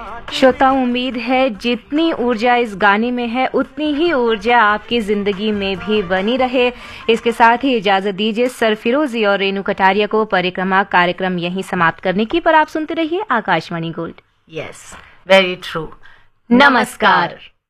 श्रोता, उम्मीद है जितनी ऊर्जा इस गाने में है उतनी ही ऊर्जा आपकी जिंदगी में भी बनी रहे। इसके साथ ही इजाजत दीजिए सरफिरोजी और रेणु कटारिया को। परिक्रमा कार्यक्रम यहीं समाप्त करने की, पर आप सुनते रहिए Akashvani gold. Yes, very true. नमस्कार।